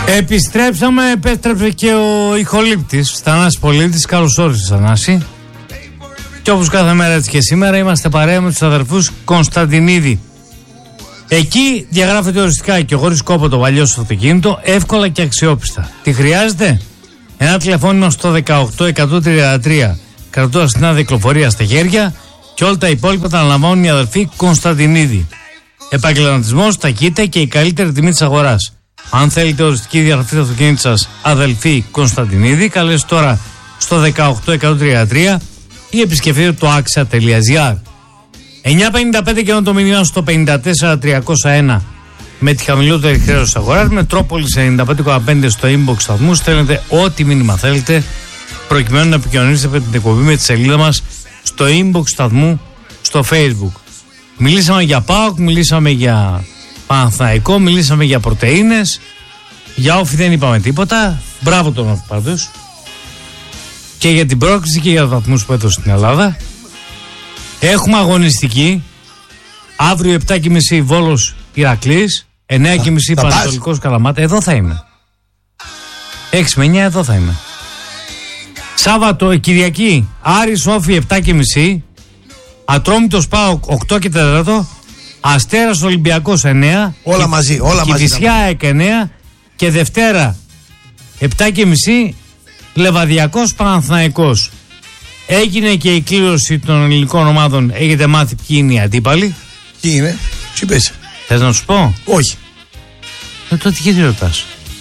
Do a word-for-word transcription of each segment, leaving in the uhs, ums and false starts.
Επιστρέψαμε, επέστρεψε και ο ηχολήπτης Θανάσης Πολίτης. Καλώς όρισες, Θανάση. Και όπως κάθε μέρα έτσι και σήμερα είμαστε παρέα με τους αδερφούς Κωνσταντινίδη. Εκεί διαγράφεται οριστικά και χωρίς κόπο το παλιό στο αυτοκίνητο, εύκολα και αξιόπιστα. Τι χρειάζεται? Ένα τηλεφώνημα στο δεκαοκτώ εκατόν τριάντα τρία, κρατώντας την άδεια κυκλοφορία στα χέρια, και όλα τα υπόλοιπα τα αναλαμβάνουν οι αδερφοί Κωνσταντινίδη. Επαγγελματισμός, ταχύτητα και η καλύτερη τιμή της αγοράς. Αν θέλετε οριστική διαγραφή του αυτοκίνητου σας, αδελφοί Κωνσταντινίδη, καλέστε τώρα στο δεκαοκτώ εκατόν τριάντα τρία ή επισκεφτείτε το άξια τελεία τζι άρ. εννιά πενήντα πέντε και το μήνυμα στο πενήντα τέσσερα τριακόσια ένα με τη χαμηλότερη χρέωση αγοράς. Μετρόπολης ενενήντα πέντε κόμμα πέντε στο inbox σταθμού. Στέλνετε ό,τι μήνυμα θέλετε προκειμένου να επικοινωνήσετε με την εκπομπή με τη σελίδα μας στο inbox σταθμού στο Facebook. Μιλήσαμε για ΠΑΟΚ, μιλήσαμε για Παναθηναϊκό, μιλήσαμε για πρωτεΐνες. Για Όφη δεν είπαμε τίποτα. Μπράβο τον Όφη πάντως. Και για την πρόκληση και για τους βαθμούς που έδωσε στην Ελλάδα. Έχουμε αγωνιστική. Αύριο επτά και μισή Βόλος Ηρακλής, εννιά και μισή Πανατολικός Καλαμάτα. Εδώ θα είμαι. έξι με εννιά εδώ θα είμαι. Σάββατο, Κυριακή, Άρης Όφη επτά και μισή, Ατρόμητος ΠΑΟΚ οκτώ και τέσσερα, Αστέρας Ολυμπιακός εννιά, όλα και, μαζί, όλα και μαζί. Κηφισιά ΑΕΚ εννιά και Δευτέρα επτά και μισή Λεβαδιακός Παναθηναϊκός. Έγινε και η κλήρωση των ελληνικών ομάδων. Έχετε μάθει ποιοι είναι οι αντίπαλοι? Ποιοι είναι, σου είπες? Θες να σου πω? Όχι. Ε, τότε γιατί ρωτάς?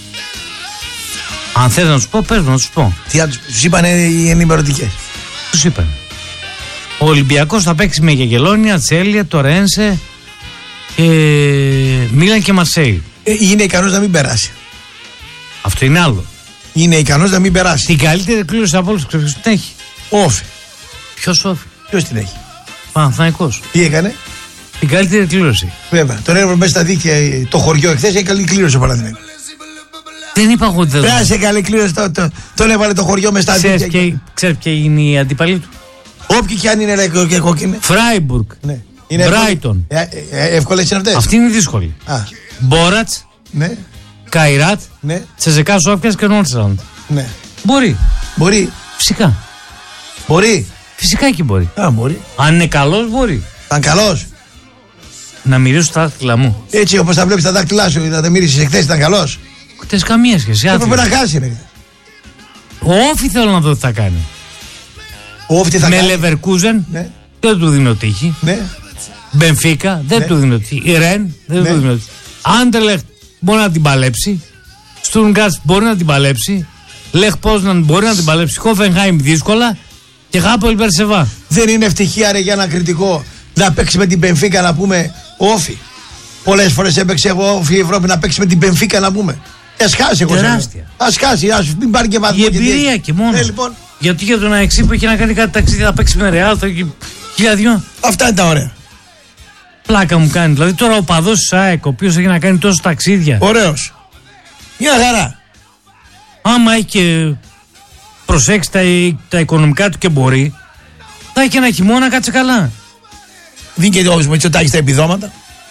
Αν θες να σου πω, πες να σου πω. Τι άλλους, τους είπανε οι ενημερωτικές? Τους είπανε. Ο Ολυμπιακός θα παίξει με Γεγελόνια, Τσέλια, Τορένσε, ε, Μίλαν και Μαρσέη. Ε, είναι ικανός να μην περάσει. Αυτό είναι άλλο. Είναι ικανός να μην περάσει. Την καλύτερη κλήρωση από όλους, ξέρεις την έχει? Όφη. Ποιος Όφη? Ποιος την έχει? Παναθηναϊκός. Τι έκανε? Την καλύτερη κλήρωση. Βέβαια. Τον έβαλε μέσα στα δίκτυα το χωριό εχθές, έχει καλή κλήρωση ο Παναθηναϊκός. Δεν είπα εγώ ότι δεν. Πέρασε καλή κλήρωση, το, το, τον έβαλε το χωριό μέσα στα Ξέρεις δίκτυα. και, ξέρεις ποια είναι η αντίπαλη του? Όποιοι κι αν είναι λέει, και κόκκινη. Φράιμπουργκ. Ναι. Είναι Μπράιτον. Ε, ε, εύκολες είναι αυτές. Αυτή είναι δύσκολη. Α. Μπόρατς, Ναι. Καϊράτ, Ναι. Τσεζεκά Σόφιας και Νόρτσαλαντ. Ναι. Μπορεί. Μπορεί. Φυσικά. Μπορεί. Φυσικά και μπορεί. Α, μπορεί. Αν είναι καλός, μπορεί. Ήταν καλός. Να μυρίσω τα δάχτυλα μου. Έτσι όπως τα βλέπεις τα δάχτυλά σου, να τα μύρισεις εχθές, ήταν καλός. Χτες καμία σχέση. Έπρεπε να χάσει, ρε. Ο Όφη θέλω να δω τι θα κάνει. Ο Όφη τι θα με κάνει. Λεβερκούζεν Ναι. δεν του δίνω τύχη. Ναι. Μπενφίκα δεν Ναι. του δίνω τύχη. Η Ρεν δεν Ναι. του δίνω τύχη. Άντερλεχτ μπορεί να την παλέψει. Στουρνγκάρτς μπορεί να την παλέψει. Λεχ Πόσναν μπορεί να την παλέψει. Χόφενχάιμ δύσκολα. Και Χάπολ Μπερσεβά. Δεν είναι ευτυχία ρε για ένα κριτικό να παίξει με την Μπενφίκα να πούμε Όφη. Πολλές φορές έπαιξε ο Όφη η Ευρώπη να παίξει με την Μπενφίκα να πούμε. Ας χάσει εγώ. Τεράστια. Ας χάσει, ας μην πάρει και βαθμό. Η εμπειρία και μόνο. Ε, λοιπόν. Γιατί για τον Αεξή που έχει να κάνει κάτι ταξίδι θα παίξει με Ρεάλ, θα έχει χιλιαδιό. Αυτά είναι τα ωραία. Πλάκα μου κάνει. Δηλαδή τώρα ο παδός της ΑΕΚ, ο οποίος έχει να κάνει τόσο ταξίδια. Ωραίος. Μια χαρά. Άμα έχει και προσέξει τα, τα οικονομικά του και μπορεί, θα έχει ένα χειμώνα, κάτσε καλά. Δίνει και ο Μητσοτάκης τα επιδόματα.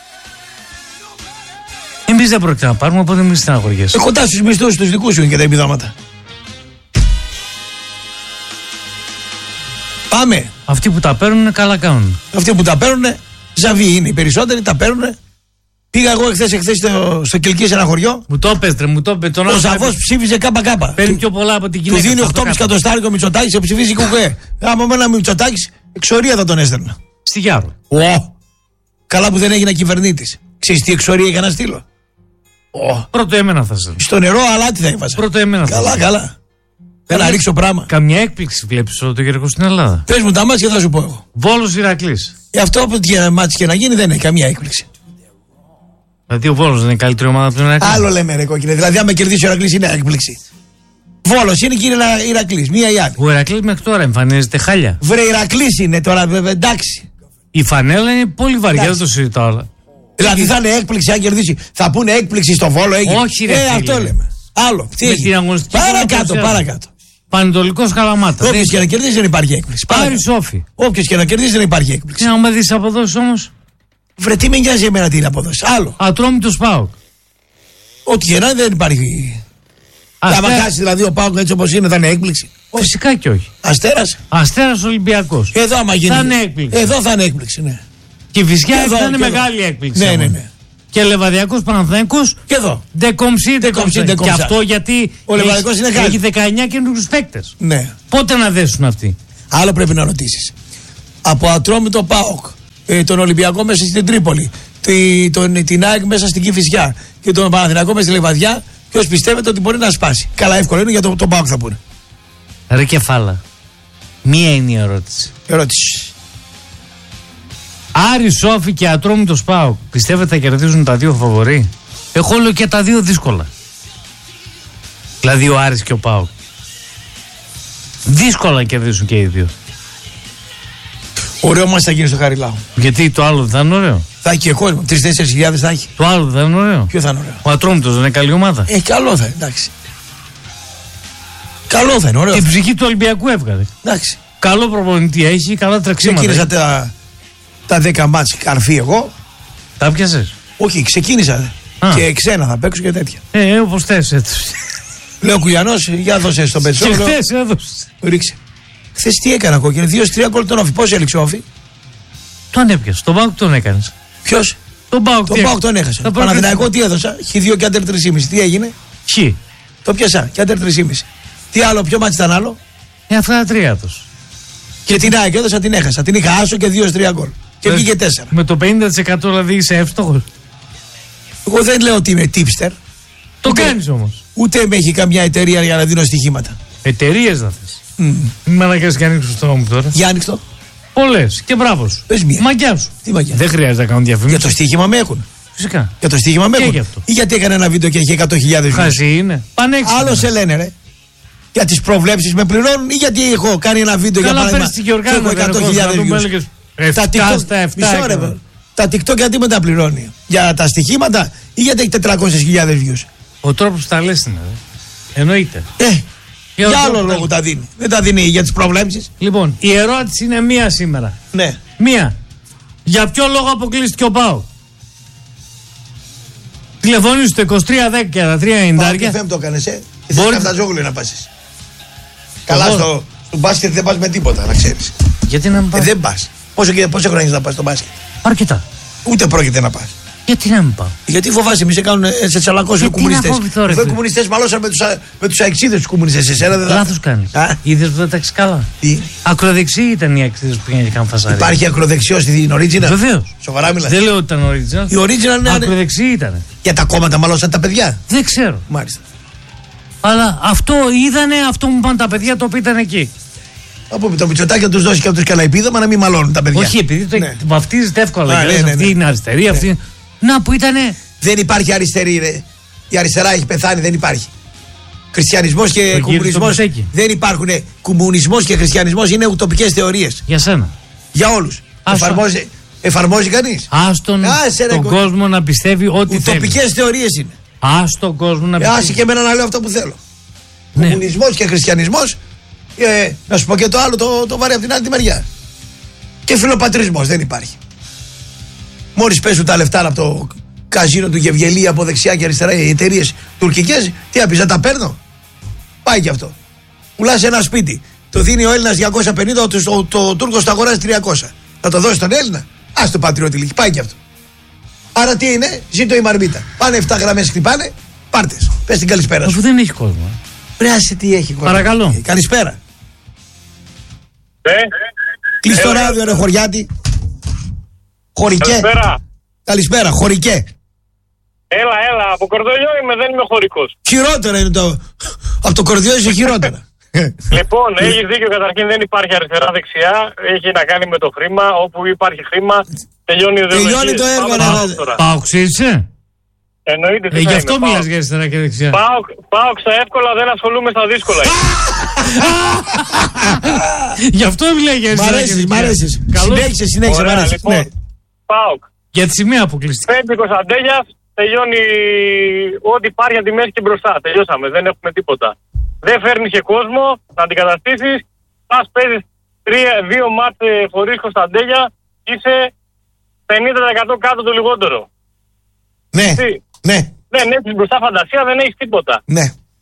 Εμείς δεν πρόκειται να πάρουμε, οπότε μην στεναχωριέσαι. Ε, κοντά στους μισθούς τους δικούς σου είναι και τα επιδόματα. Πάμε. Αυτοί που τα παίρνουν καλά κάνουν. Αυτοί που τα παίρνουν, ζαβοί είναι οι περισσότεροι, τα παίρνουν. Πήγα εγώ εχθές, εχθές στο, στο Κιλκί σε ένα χωριό. Μου το πες, τρε, μου το πες. Τον Ο άλλο Ζαβός ψήφιζε κάπα κάπα. παίρνει πιο πολλά από την Του γυναίκα. δίνει αυτό οκτώ κόμμα πέντε κάτω. εκατοστάρικο Μητσοτάκης, σε ψηφίζει η κουκουέ. Άμα με ένα Μητσοτάκης, εξορία θα τον έστελνα. Στη Γιάρο. Ω! Καλά που δεν έγινε κυβερνήτης. Ξέρεις τι εξορία για να στείλω. Ω! Πρώτο εμένα θα σας. Στο νερό αλάτι θα έβαζα. Πρώτο εμένα θα Καλά, σας. καλά. Θα να ρίξω πράγμα. Καμιά έκπληξη βλέπεις το Κυριακό στην Ελλάδα. Πες μου τα μάτια θα σου πω εγώ. Βόλος Ηρακλής. Ε, αυτό που και μάτς και να γίνει δεν έχει καμία έκπληξη. Δηλαδή ο Βόλος δεν είναι καλύτερη ομάδα από τον Ηρακλή. Άλλο λέμε ρε κόκκινε. Δηλαδή, άμα κερδίσει ο Ηρακλής είναι έκπληξη. Βόλος είναι και είναι Ηρακλής. Μία ή άλλη. Ο Ηρακλής μέχρι τώρα εμφανίζεται χάλια. Βρε Ηρακλής είναι τώρα, βέβαια, εντάξει. Η φανέλα είναι πολύ βαριά, Εντάξει. δεν το συζητάω. Αλλά. Δηλαδή θα είναι έκπληξη αν κερδίσει. Θα πούνε έκπληξη στο Βόλο έγινε. Όχι, ρε, Ε, φίλε. αυτό λέμε. Άλλο. Τι Με έχει? την αγωνιστική Παρακάτω, φορά παρακάτω. Πανετολικός Καλαμάτα. Όποιος και να κερδίσει δεν υπάρχει έκπληξη. Πάρει Σόφι. Όποιος και να κερδίσει δεν υπάρχει έκπληξη. Τι να με δεις αποδόσεις όμως. Βρε τι με νοιάζει εμένα τι είναι απόδοση. Άλλο. Ατρόμητος ΠΑΟΚ. Ό,τι και να είναι, δεν υπάρχει Αστέρα... άμα χάσει δηλαδή ο ΠΑΟΚ έτσι όπως είναι, θα είναι έκπληξη. Φυσικά και όχι. Αστέρας. Αστέρας Ολυμπιακός. Εδώ άμα γίνει. Θα είναι έκπληξη. Εδώ θα είναι έκπληξη, ναι. Και η Βυζιά θα είναι μεγάλη έκπληξη. Ναι, ναι, ναι. Και Λεβαδιακός Παναθηναϊκός. Και εδώ. Ντεκομψή, ντεκομψή. Και αυτό γιατί ο Λεβαδιακός είναι έχει δεκαεννιά καινούριους παίκτες. Ναι. Πότε να δέσουν αυτοί. Άλλο πρέπει να ρωτήσεις. Από Ατρόμητο ΠΑΟΚ, ε, τον Ολυμπιακό μέσα στην Τρίπολη, τη, τον, την ΑΕΚ μέσα στην Κηφισιά και τον Παναθηναϊκό μέσα στη Λεβαδιά, ποιος πιστεύετε ότι μπορεί να σπάσει. Καλά, εύκολο είναι για τον το ΠΑΟΚ θα πούνε. Ρε κεφάλα. Μία είναι η ερώτηση. Ερώτηση. Άρη, Σόφι και Ατρόμητος ΠΑΟΚ, πιστεύετε θα κερδίζουν τα δύο φαβορί? Εγώ λέω και τα δύο δύσκολα. Δηλαδή ο Άρης και ο ΠΑΟΚ. Δύσκολα να κερδίσουν και οι δύο. Ωραίο μας θα γίνει στο Χαριλάου. Γιατί το άλλο δεν θα είναι ωραίο? Θα έχει και κόσμο. τρεις-τέσσερις χιλιάδες θα έχει. Το άλλο δεν θα είναι ωραίο? Ποιο θα είναι ωραίο? Ο Ατρόμητος δεν είναι καλή ομάδα? Ε, καλό θα είναι, εντάξει. Καλό θα είναι, ωραίο. Την ψυχή του Ολυμπιακού έβγαλε. Εντάξει. Καλό προπονητή έχει, καλά τρεξίματα. Ξεκίνησα τα, τα δέκα μάτς καρφί εγώ. Τα πιάσες? Όχι, ξεκίνησα. Α. Και ξένα θα παίξω και τέτοια. Ε, ε όπως θες έτσι. Λέω Κουλιανός, για δώσε στον Πετσό. Και χθες έδωσες. Ρίξε. Χθες τι έκανα κόκκινο, δύο τρία γκολ τον Όφη. Πώς έλειξε ο Όφη? Τον έπιασε. Τον ΠΑΟΚ τον έκανες. Ποιος? Τον ΠΑΟΚ. Τον ΠΑΟΚ τον έχασα. Παναθηναϊκό τι έδωσα? Χ δύο και άντερ τρία κόμμα πέντε. Τι έγινε? Χ. Το πιάσα και άντερ τρία κόμμα πέντε. Τι άλλο, ποιο μάτι ήταν άλλο? Ε, αυτά τα τρία έδωσα. Και την ΑΕΚ έδωσα, την έχασα. Την είχα άσο και δύο τρία γκολ. Και με, βγήκε τέσσερα. Με το πενήντα τοις εκατό δηλαδή είσαι εύστοχος. Εγώ δεν λέω ότι είμαι tipster. Το κάνεις όμως. Ούτε με έχει καμιά εταιρεία για να δίνω στοιχήματα. Εταιρείες να θες. Mm. Μην με αναγκάσεις και ανοίξω στο μου τώρα. Για άνοιξτο. Πολλές και μπράβο σου. Πες μία. Μαγιά σου. Τι μαγιά? Δεν χρειάζεται να κάνουν διαφήμιση. Για το στοίχημα με έχουν. Φυσικά. Για το στοίχημα με και έχουν. Ή γιατί έκανε ένα βίντεο και έχει εκατό χιλιάδες views. Χαζί είναι. Πανέξυπνο. Άλλο σε λένε ρε. Για τις προβλέψεις με πληρώνουν ή γιατί έχω κάνει ένα βίντεο για παράδειγμα και έχω εκατό χιλιάδες views. Τα TikTok, τα TikTok γιατί με τα πληρώνει? Για τα στοιχήματα ή γιατί έχει τετρακόσιες χιλιάδες views? Ο τρόπος που τα λες είναι. Εννοείται. Ε, για, για άλλο λόγο τα δίνει. Δεν τα δίνει για τις προβλέψεις. Λοιπόν, η ερώτηση είναι μία σήμερα. Ναι. Μία. Για ποιο λόγο αποκλείστηκε ο ΠΑΟΚ? Τηλεφωνήσου στο είκοσι τρία δέκα και τα τρία ενενήντα. Πάω και φέμ το έκανες, ε. Και θες Καφταζόγλου να πάσεις. Καλά, στο, στο μπάσκετ δεν πας με τίποτα, να ξέρεις. Γιατί να μην πας? Ε, δεν πας. Πόσο, πόσο χρόνια να πας στο μπάσκετ? Αρκετά. Ούτε πρόκειται να πας. Γιατί να μην πάω? Γιατί φοβάσαι, μη σε κάνουν σε τσαλακώσει οι κομμουνιστές. Οι κομμουνιστές μαλώσαν με τους, με τους αεξίδες τους κομμουνιστές. Εσένα δεν θα... Λάθος κάνεις. Είδες που δεν τα έχεις καλά. Τι? Ακροδεξί ήταν οι αεξίδες που πήγαινε και κάνουν φασάρι. Υπάρχει ακροδεξιό στην original? Βεβαίως. Σοβαρά μιλάς? Δεν λέω ότι ήταν original. Η original είναι... Ακροδεξί ήταν. Για τα κόμματα μαλώσαν τα παιδιά? Δεν ξέρω. Μάλιστα. Αλλά αυτό είδανε, αυτό μου πάνε τα παιδιά το οποίο ήταν εκεί. Από το Μητσοτάκη να τους δώσει και αυτούς καλά επίδομα να μην μαλώνουν τα παιδιά. Όχι, επειδή το ναι. βαφτίζεται εύκολα. Α, ναι, ναι, ναι. Αυτή είναι αριστερή, ναι. αυτή. Να που ήτανε. Δεν υπάρχει αριστερή, ρε. Η αριστερά έχει πεθάνει, δεν υπάρχει. Χριστιανισμός και το κομμουνισμός δεν υπάρχουν. Κομμουνισμός και χριστιανισμός είναι ουτοπικές θεωρίες. Για σένα. Για όλους. Εφαρμόζει, εφαρμόζει κανείς? Άστον τον κο... κόσμο να πιστεύει ό,τι θέλει. Ουτοπικές θεωρίες είναι. Άστον κόσμο να πιστεύει. Άσε και εμένα να λέω αυτό που θέλω. Ναι. Κομμουνισμός και χριστιανισμός. Ε, να σου πω και το άλλο, το, το βάρει από την άλλη τη μεριά. Και φιλοπατρισμός δεν υπάρχει. Μόλις πέσουν τα λεφτά από το καζίνο του Γευγελή από δεξιά και αριστερά οι εταιρείες τουρκικές, τι απεις, να τα παίρνω? Πάει και αυτό. Πουλάς ένα σπίτι, το δίνει ο Έλληνας διακόσια πενήντα, το, το, το, το Τούρκος το αγοράζει τριακόσια. Θα το δώσει στον Έλληνα? Ας το πατριώτη λίγη, πάει και αυτό. Άρα τι είναι? Ζήτω η μαρμίτα. Πάνε εφτά γραμμές, χτυπάνε, πάρτες. Πες την καλησπέρα σου. Αφού δεν έχει κόσμο. Πράσι τι έχει κόσμο. Παρακαλώ. Καλησπέρα. Ε, Κλείς το ράδιο, ρε χωριάτη. Χωρικέ. Καλησπέρα. Καλησπέρα, χωρικέ. Έλα, έλα, από Κορδελιό είμαι, δεν είμαι χωρικός. Χειρότερα είναι το. Από το Κορδελιό είσαι χειρότερα. Λοιπόν, έχεις δίκιο, καταρχήν δεν υπάρχει αριστερά-δεξιά. Έχει να κάνει με το χρήμα. Όπου υπάρχει χρήμα, τελειώνει ο Τελειώνει το έργο, ρε. Πάω, ξέρεις, Εννοείται. Ε, γι' αυτό μιλάς για αριστερά και δεξιά. Πάω στα εύκολα, δεν ασχολούμαι στα δύσκολα. Γι' αυτό μιλάει για αριστερά και δεξιά. Μ' αρέσεις, συνέχισε, συνέχισε, μ' αρέσεις. ΠΑΟΚ. Για τη σημαία αποκλειστικά. Πέμπτη Κωνσταντέλιας, τελειώνει ό,τι υπάρχει από τη μέση και μπροστά. Τελειώσαμε, δεν έχουμε τίποτα. Δεν φέρνει και κόσμο να αντικαταστήσεις. Πας παίζεις δύο μάτς χωρίς Κωνσταντέλια, είσαι πενήντα τοις εκατό κάτω το λιγότερο. Ναι, ναι. Δεν έχεις μπροστά φαντασία, δεν έχεις τίποτα. Ναι.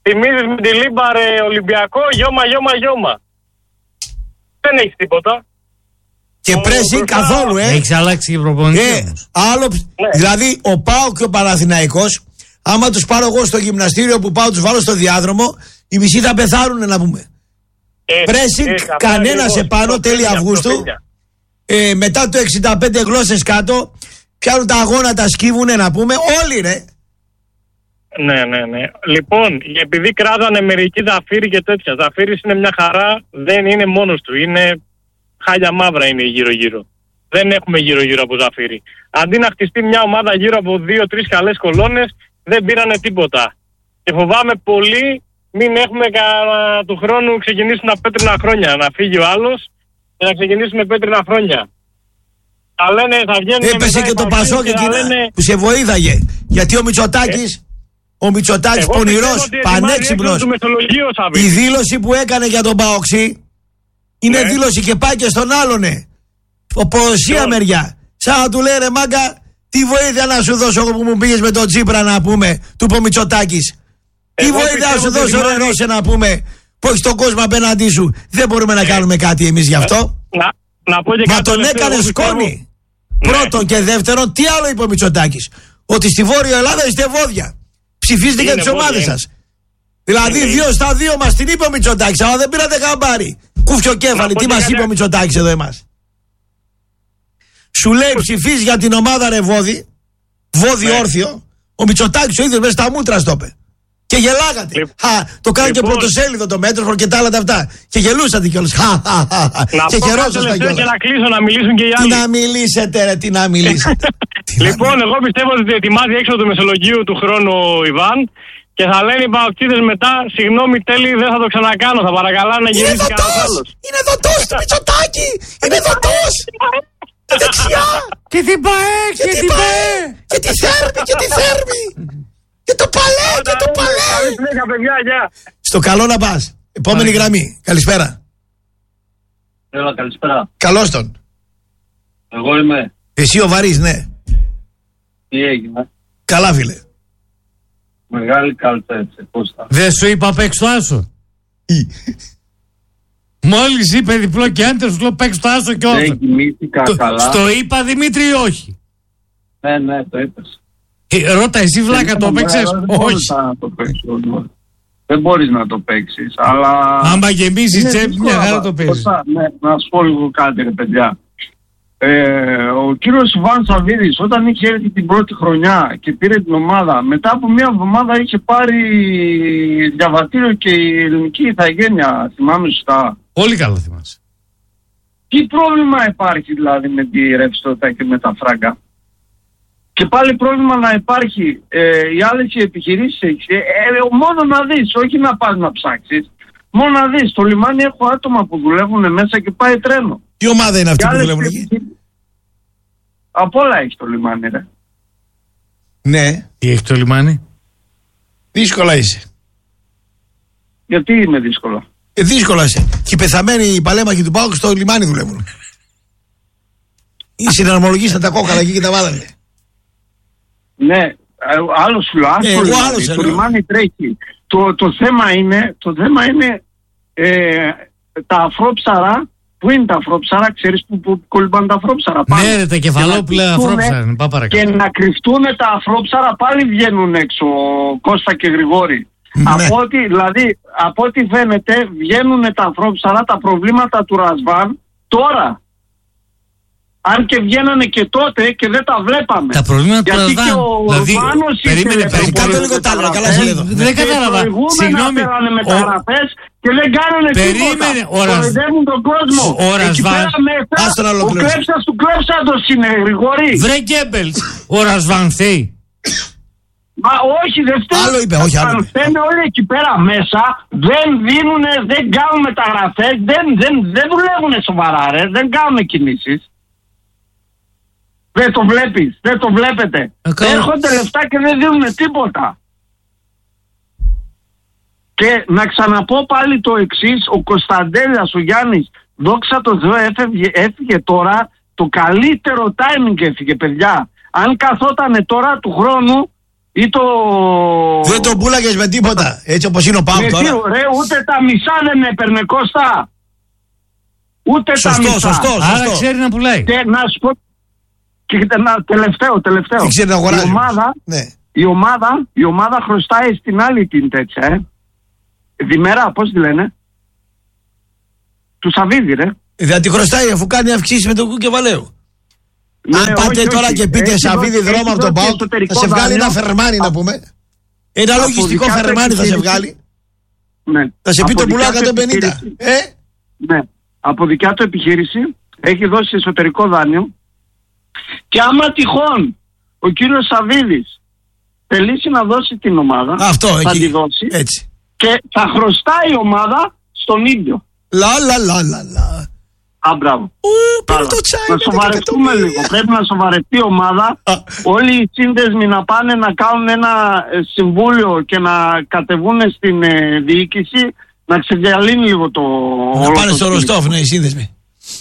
Θυμίζεις με τη Λίμπα ρε Ολυμπιακό, γιώμα, γιώμα, γιώμα. Δεν έχει τίποτα. Και πρέσι καθόλου, ε. Έχει αλλάξει και προπονητή. Ε, άλλο, ναι. Δηλαδή, ο ΠΑΟΚ και ο Παναθηναϊκός, άμα τους πάρω εγώ στο γυμναστήριο που πάω, τους βάλω στο διάδρομο, οι μισοί θα πεθάρουνε να πούμε. Πρέσι, κανένας επάνω, τέλη Αυγούστου. Ε, μετά το εξήντα πέντε γλώσσες κάτω, πιάνουν τα αγώνα, τα σκύβουνε να πούμε. Όλοι, ρε. Ναι, ναι, ναι. Λοιπόν, επειδή κράζανε μερικοί Ζαφύρι και τέτοια, Ζαφύρις είναι μια χαρά, δεν είναι μόνος του. Είναι χάλια μαύρα είναι γύρω-γύρω. Δεν έχουμε γύρω-γύρω από Ζαφύρι. Αντί να χτιστεί μια ομάδα γύρω από δύο-τρεις καλές κολόνες, δεν πήρανε τίποτα. Και φοβάμαι πολύ μην έχουμε κανένα του χρόνου ξεκινήσουν τα πέτρινα χρόνια. Να φύγει ο άλλος και να ξεκινήσουμε πέτρινα χρόνια. Θα λένε, θα βγαίνουν. Έπεσε και το Πασό και εκείνα λένε... που σε βοήθαγε. Γιατί ο Μητσοτάκης, ε, ο Μητσοτάκης πονηρός, πανέξυπνος, η δήλωση που έκανε για τον Παοξή είναι ε. δήλωση και πάει και στον άλλονε. Οποσία μεριά. Σαν να του λέει ρε μάγκα, τι βοήθεια να σου δώσω εγώ που μου πήγες με τον Τσίπρα να πούμε, του είπε ο Μητσοτάκης. Τι βοήθεια να σου δώσω ρε Ρώσε να πούμε, που έχεις τον κόσμο απέναντί σου. Δεν μπορούμε να κάνουμε κάτι εμείς γι' αυτό. Να, να πω και Μα τον έκανε σκόνη. Πρώτον ναι. και δεύτερον, τι άλλο είπε ο Μητσοτάκης? Ότι στη Βόρεια Ελλάδα είστε βόδια. Ψηφίστε για τις ομάδες σας. Δηλαδή είναι. δύο στα δύο μας την είπε ο Μητσοτάκης, αλλά δεν πήρατε χαμπάρι. Κούφιο κέφαλι, τι μας είπε ο Μητσοτάκης εδώ εμάς? Σου λέει ψηφίζει για την ομάδα ρε βόδι, βόδι ναι. όρθιο. Ο Μητσοτάκης ο ίδιος μέσα στα μούτρα στο είπε. Και γελάγατε. Λοιπόν, Χα, το κάνω λοιπόν, και πρωτοσέλιδο το μέτρο και τα άλλα τα αυτά. Και γελούσατε κιόλας. Να και χαιρόσασταν κιόλας. Και να κλείσω να μιλήσουν και οι άλλοι. Τι να μιλήσετε ρε, τι να μιλήσετε. Λοιπόν, εγώ πιστεύω ότι ετοιμάζει έξω του Μεσολογγίου του χρόνου ο Ιβάν και θα λένε οι παοκτζίδες μετά, συγγνώμη τέλει, δεν θα το ξανακάνω. Θα παρακαλάνε να γυρίσει κανένας άλλος. Είναι δοτός του Μητσοτάκη. Είναι δοτός. Δεξιά. Και την ΠΑΕ, και την ΠΑΕ. Και τη Θέρμη, και τη Θέρμη. Και το παλέ, και το παλέ. Στο καλό να πας. Επόμενη Άρα. γραμμή. Καλησπέρα. Έλα, καλησπέρα. Καλώς τον. Εγώ είμαι. Εσύ ο Βαρύς, ναι. Τι έγινε? Καλά, φίλε. Μεγάλη κάλτσα έτσι, Κώστα. Δεν σου είπα παίξ' το άσο. Μόλις είπε διπλό και άντερ, σου λέω παίξ' το άσο και όχι. Δεν κοιμήθηκα καλά. Στο είπα Δημήτρη ή όχι? Ναι, ναι, το είπες. Ε, ρώτα εσύ βλάκα, το παίξες? Όχι. Να το παίξω, δεν μπορείς να το παίξεις, αλλά... Άμα γεμίσει τσέπη, μια χαρά το παίζεις. Ναι, να σου πω λίγο κάτι ρε παιδιά. Ε, ο κύριος Ιβάν Σαββίδης όταν είχε έρθει την πρώτη χρονιά και πήρε την ομάδα, μετά από μια εβδομάδα είχε πάρει διαβατήριο και η ελληνική ηθαγένεια, θυμάμαι σωστά? Πολύ καλά θυμάσαι. Τι πρόβλημα υπάρχει δηλαδή με τη ρευστότητα και με τα φράγκα? Και πάλι πρόβλημα να υπάρχει ε, οι άλλες επιχειρήσεις ε, ε, μόνο να δεις, όχι να πας να ψάξεις. Μόνο να δεις, στο λιμάνι έχω άτομα που δουλεύουν μέσα και πάει τρένο. Τι ομάδα είναι αυτή που δουλεύουν εκεί? Από όλα έχει το λιμάνι ρε. Ναι. Τι έχει το λιμάνι? Δύσκολα είσαι. Γιατί είναι δύσκολα? Ε, δύσκολα είσαι. Και οι πεθαμένοι οι παλέμαχοι του ΠΑΟΚ στο λιμάνι δουλεύουν. Ή συναρμολογήσαν τα κόκαλα εκεί και τα βάλανε. Ναι, άλλο σου λέω, ε, το, λιμάνι, το λιμάνι τρέχει. Το, το θέμα είναι, το θέμα είναι ε, τα αφρόψαρα. Πού είναι τα αφρόψαρα, ξέρεις που, που κολυμπάνε τα αφρόψαρα? Ναι ρε, τα κεφαλόπουλα αφρόψαρα. Και να κρυφτούν τα αφρόψαρα πάλι βγαίνουν έξω, Κώστα και Γρηγόρη. Ναι. Από ό,τι, δηλαδή, από ό,τι φαίνεται βγαίνουν τα αφρόψαρα, τα προβλήματα του Ρασβάν τώρα. Αν και βγαίνανε και τότε και δεν τα βλέπαμε. Τα προβλήματα του Ρασβάν. Δηλαδή, περίμενε, περίμενε. Κάτω λίγο τα άλλα, καλά σε εδώ. Δεν κατάλαβα. Συγγνώμη. μεταγραφές και δεν κάνανε περίμενε, τίποτα. Κοροϊδεύουν τον κόσμο. Ο Ρασβάν. Ο κλέψας του κλέψαντος είναι, Γρηγόρη. Βρε Γκέμπελς, ο Ρασβάν φταίει? Μα όχι, δεν φταίει. Άλλο είπε, όχι άλλο. Αν φταίνε όλοι εκεί πέρα μέσα, δεν δίνουν, δεν κάνουν μεταγραφές, δεν, δεν, δεν δουλεύουν σοβαρά, ρε, δεν κάνουν κινήσεις. Δεν το βλέπεις, δεν το βλέπετε. Okay. Έρχονται λεφτά και δεν δίνουν τίποτα. Και να ξαναπώ πάλι το εξής, ο Κωνσταντέλιας, ο Γιάννης, δόξα τω Θεώ, έφυγε, έφυγε τώρα, το καλύτερο timing έφυγε παιδιά. Αν καθότανε τώρα του χρόνου, ή το... Δεν τον πούλαγες με τίποτα, έτσι όπως είναι ο ΠΑΟΚ τώρα. Ρε, ούτε τα μισά δεν έπαιρνε, Κώστα. Ούτε σωστό, τα μισά. Σωστό, σωστό. Άρα ξέρει να πουλάει. Και να σου πω... Και ένα τελευταίο, τελευταίο. Δεν ξέρει να αγοράζει. Η ομάδα, ναι. η ομάδα, η ομάδα χρωστάει στην άλλη την τέτοια, ε. Διμέρα, πώς τη λένε. Του Σαββίδη, ρε. Δεν τη χρωστάει αφού κάνει αυξήσεις με τον Κουκεβαλαίου. Ναι, αν πάτε όχι, τώρα όχι. και πείτε Σαββίδη δρόμο από τον ΠΑΟΚ, θα σε βγάλει ένα Φερμάνι να πούμε. Ένα λογιστικό Φερμάνι θα σε βγάλει. Ναι. Θα σε πει το πουλάω εκατόν πενήντα. Ε? Ναι. Από δικιά του επιχείρηση έχει δώσει εσωτερικό δάνειο. Και άμα τυχόν ο κύριος Σαββίδης θελήσει να δώσει την ομάδα, αυτό, θα εκεί, τη δώσει έτσι. Και θα χρωστάει η ομάδα στον ίδιο. Λα λα λα λα λα. Α, μπράβο. Να σοβαρευτούμε λίγο. Πρέπει να σοβαρευτεί η ομάδα. Όλοι οι σύνδεσμοι να πάνε να κάνουν ένα συμβούλιο και να κατεβούν στην ε, διοίκηση, να ξεδιαλύνει λίγο το... Να πάνε στο Ροστόφ, ναι, οι σύνδεσμοι.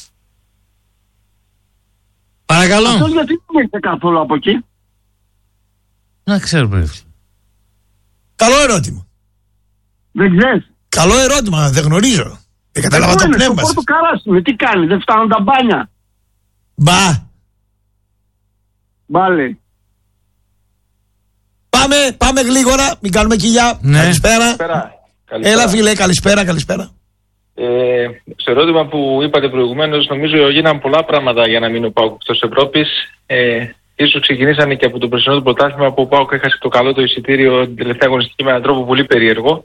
Παρακαλώ. Αυτός γιατί δεν έχετε καθόλου από εκεί. Να ξέρω πρέπει. Καλό ερώτημα. Δεν ξέρεις. Καλό ερώτημα, δεν γνωρίζω. Δεν κατάλαβα το πνεύμα σας. Στο Καράσι, τι κάνει, δεν φτάνουν τα μπάνια. Μπα. Μπάλε. Πάμε, πάμε γλίγορα, μην κάνουμε κοιλιά. Ναι. Καλησπέρα. Καλησπέρα. Έλα φίλε, καλησπέρα, καλησπέρα. Ε, στο ερώτημα που είπατε προηγουμένως, νομίζω γίναν πολλά πράγματα για να μείνει ο ΠΑΟΚ εκτός Ευρώπης. Ε, ίσως ξεκινήσανε και από το περσινό του πρωτάθλημα που ο ΠΑΟΚ έχασε το καλό το εισιτήριο την τελευταία αγωνιστική με έναν τρόπο πολύ περίεργο.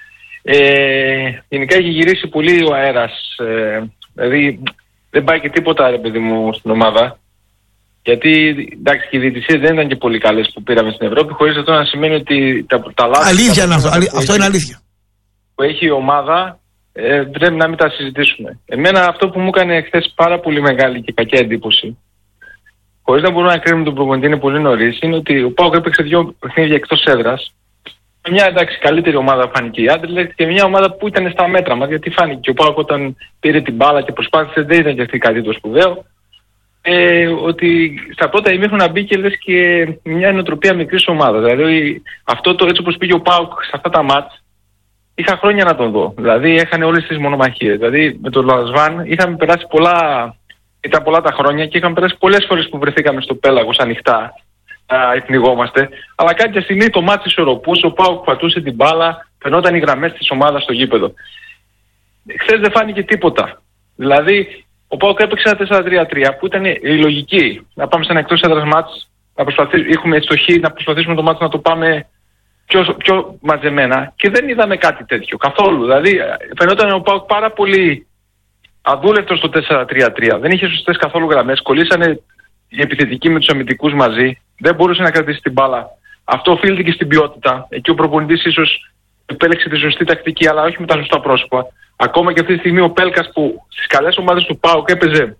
Ε, γενικά έχει γυρίσει πολύ ο αέρας. Ε, δηλαδή δεν πάει και τίποτα, ρε παιδί μου, στην ομάδα. Γιατί εντάξει, και οι διαιτησίες δεν ήταν και πολύ καλές που πήραμε στην Ευρώπη, χωρίς αυτό να σημαίνει ότι τα, τα λάθη. Αλήθεια είναι αυτό. Αυτό έχει, είναι αλήθεια. Που έχει η ομάδα. Ε, πρέπει να μην τα συζητήσουμε. Εμένα αυτό που μου έκανε χθες πάρα πολύ μεγάλη και κακή εντύπωση, χωρίς να μπορούμε να κρίνουμε τον προπονητή, είναι πολύ νωρίς, είναι ότι ο ΠΑΟΚ έπαιξε δύο παιχνίδια εκτός έδρας. Μια εντάξει καλύτερη ομάδα φάνηκε η Άντερλεχτ και μια ομάδα που ήταν στα μέτρα μας. Γιατί φάνηκε ο ΠΑΟΚ όταν πήρε την μπάλα και προσπάθησε, δεν ήταν και αυτή κάτι το σπουδαίο. Ε, ότι στα πρώτα ημίχρονα μπήκε λες και μια νοοτροπία μικρής ομάδας. Δηλαδή αυτό το έτσι όπως πήγε ο ΠΑΟΚ σε αυτά τα μάτς. Είχα χρόνια να τον δω. Δηλαδή έχανε όλες τις μονομαχίες. Δηλαδή με τον Λασβάν είχαμε περάσει πολλά, ήταν πολλά τα χρόνια και είχαμε περάσει πολλές φορές που βρεθήκαμε στο πέλαγος ανοιχτά. Εκνιγόμαστε. Αλλά κάποια στιγμή το μάτι ισορροπούσε, ο ΠΑΟΚ πατούσε την μπάλα, φαινόταν οι γραμμές της ομάδας στο γήπεδο. Χθες δεν φάνηκε τίποτα. Δηλαδή ο ΠΑΟΚ έπαιξε ένα τέσσερα τρία τρία που ήταν η λογική. Να πάμε σε ένα εκτός έδρας μάτς, να προσπαθήσουμε, έχουμε στοχή, να προσπαθήσουμε το μάτς να το πάμε πιο, πιο μαζεμένα και δεν είδαμε κάτι τέτοιο καθόλου. Δηλαδή φαινόταν ο ΠΑΟΚ πάρα πολύ αδούλευτος στο τέσσερα τρία τρία. Δεν είχε σωστές καθόλου γραμμές, κολλήσανε οι επιθετικοί με τους αμυντικούς μαζί, δεν μπορούσε να κρατήσει την μπάλα. Αυτό οφείλεται και στην ποιότητα. Εκεί ο προπονητής ίσως επέλεξε τη σωστή τακτική, αλλά όχι με τα σωστά πρόσωπα. Ακόμα και αυτή τη στιγμή ο Πέλκας που στις καλές ομάδες του ΠΑΟΚ έπαιζε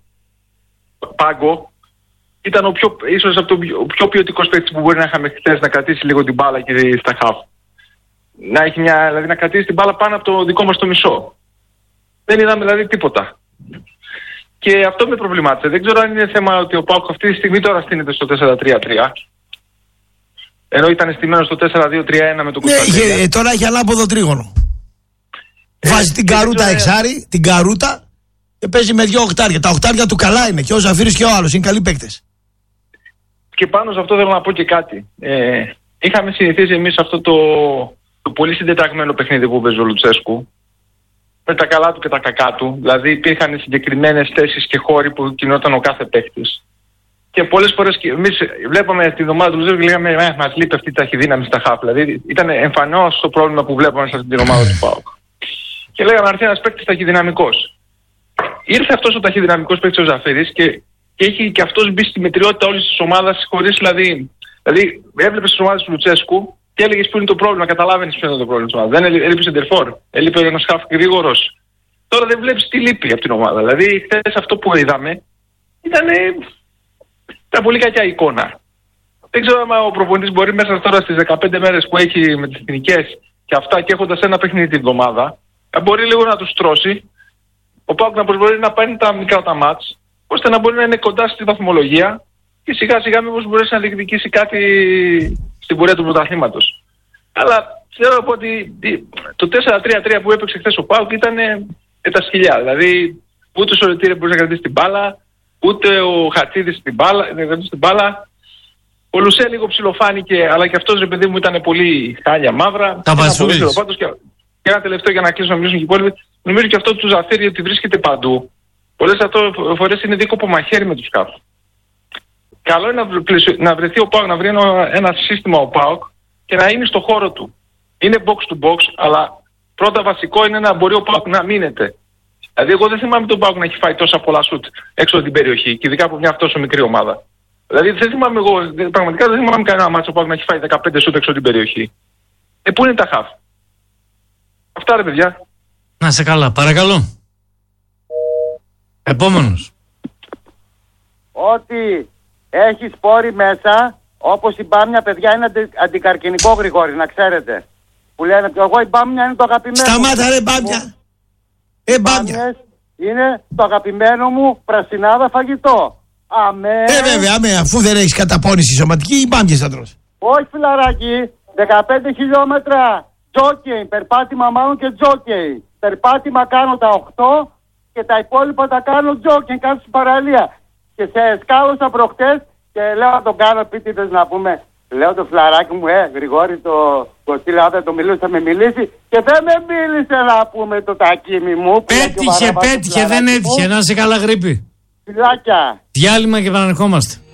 πάγκο, ήταν ο πιο, ίσως από το πιο, πιο ποιοτικός παίκτης που μπορεί να είχαμε χθες, να κρατήσει λίγο την μπάλα και στα χαφ. Να έχει μια, δηλαδή να κρατήσει την μπάλα πάνω από το δικό μας το μισό. Δεν είδαμε δηλαδή τίποτα. Και αυτό με προβλημάτισε. Δεν ξέρω αν είναι θέμα ότι ο ΠΑΟΚ αυτή τη στιγμή τώρα στείνεται στο τέσσερα τρία τρία. Ενώ ήταν στημένο στο τέσσερα δύο τρία ένα με τον Κωνσταντέλια. Ναι, τώρα έχει ανάποδο τρίγωνο. Ε, Βάζει την καρούτα εξάρι, την καρούτα και παίζει με δύο οχτάρια. Τα οχτάρια του καλά είναι και ο Ζαφύρης και ο άλλος. Είναι καλοί παίκτες. Και πάνω σε αυτό θέλω να πω και κάτι. Ε, είχαμε συνηθίσει εμείς αυτό το, το πολύ συντεταγμένο παιχνίδι που παίζει ο Λουτσέσκου. Με τα καλά του και τα κακά του. Δηλαδή υπήρχαν συγκεκριμένες θέσεις και χώροι που κινόταν ο κάθε παίκτης. Και πολλές φορές εμείς βλέπαμε την ομάδα του Λουτσέσκου και λέγαμε ε, μας λείπει αυτή η ταχυδύναμη στα χαφ. Δηλαδή ήταν εμφανώς το πρόβλημα που βλέπαμε σε αυτή την ομάδα του ΠΑΟΚ. Και λέγαμε να έρθει ένας παίκτης ταχυδυναμικός. Ήρθε αυτός ο ταχυδυναμικός παίκτης ο Ζαφύρης και, και έχει και αυτός μπει στη μετριότητα όλης της ομάδας χωρίς δηλαδή. Δηλαδή έβλεπες τις ομάδες του Λουτσέσκου και έλεγες που είναι το πρόβλημα, καταλάβαινες ποιο είναι το πρόβλημα της ομάδας. Δεν έλειπε σεντερφόρ, έλειπε ένας χαφ γρήγορος. Τώρα δεν βλέπεις τι λείπει από την ομάδα. Δηλαδή χθες αυτό που είδαμε ήταν, ήταν πολύ κακιά εικόνα. Δεν ξέρω αν ο προπονητής μπορεί μέσα τώρα στις δεκαπέντε μέρες που έχει με τις εθνικές και αυτά και έχοντας ένα παιχνίδι την εβδομάδα, μπορεί λίγο να τους τρώσει. Ο ΠΑΟΚ να μπορεί να παίρνει τα μικρά τα μάτς, ώστε να μπορεί να είναι κοντά στη βαθμολογία και σιγά σιγά μήπως μπορέσει να διεκδικήσει κάτι στην πορεία του πρωταθλήματος. Αλλά θέλω ότι το τέσσερα τρία τρία που έπαιξε χθες ο ΠΑΟΚ ήταν με τα σκυλιά. Δηλαδή ούτε ο Σολετήρε μπορούσε να κρατήσει την μπάλα, ούτε ο Χατσίδης την μπάλα, να κρατήσει την μπάλα. Ο Λουσέ λίγο ψιλοφάνηκε, αλλά και αυτός, ρε παιδί μου, ήταν πολύ χάλια μαύρα. Τα βασούλες. Και ένα τελευταίο για να κλείσουμε, να μιλήσουν και οι υπόλοιποι. Νομίζω και αυτό του Ζαθήρη ότι βρίσκεται παντού. Πολλές φορές είναι δίκοπο μαχαίρι με τους κάπου. Καλό είναι να βρεθεί ο ΠΑΟΚ, να βρει ένα, ένα σύστημα ο ΠΑΟΚ και να είναι στο χώρο του. Είναι box to box, αλλά πρώτα βασικό είναι να μπορεί ο ΠΑΟΚ να μείνεται. Δηλαδή, εγώ δεν θυμάμαι τον ΠΑΟΚ να έχει φάει τόσα πολλά σουτ έξω από την περιοχή, και ειδικά από μια τόσο μικρή ομάδα. Δηλαδή, δεν θυμάμαι εγώ, πραγματικά δεν θυμάμαι κανένα μάτσο ο ΠΑΟΚ να έχει φάει δεκαπέντε σουτ έξω από την περιοχή. Ε, πού είναι τα χαφ? Αυτά, ρε παιδιά. Να σε καλά, παρακαλώ. Επόμενος. Ότι έχει σπόρι μέσα, όπως η μπάμια, παιδιά, είναι αντι, αντικαρκινικό, Γρηγόρη, να ξέρετε. Που λένε, εγώ η μπάμια είναι το αγαπημένο. Σταμάτα ρε μπάμια. Ε, μπάμια. Είναι το αγαπημένο μου πρασινάδα φαγητό. Αμέ. Ε, βέβαια, αμέ, αφού δεν έχεις καταπώνηση σωματική, οι μπάμιες θα τρως. Όχι, φιλαράκι, δεκαπέντε χιλιόμετρα τζόκεϊ, περπάτημα μάλλον και τζόκεϊ. Περπάτημα κάνω τα οκτώ και τα υπόλοιπα τα κάνω τζόκεϊ, κάνω στην παραλία. Και σε σκάλωσα προχτές και λέω να τον κάνω επίτηδες να πούμε. Λέω το φιλαράκι μου, ε, Γρηγόρη, το Κωστή, λέω δεν το μιλούσε, θα με μιλήσει. Και δεν με μίλησε να πούμε το τακίμι μου. Πέτυχε, πέτυχε, δεν έτυχε. Να είσαι καλά, γρήπη. Φιλάκια. Διάλειμμα και επαναρχόμαστε.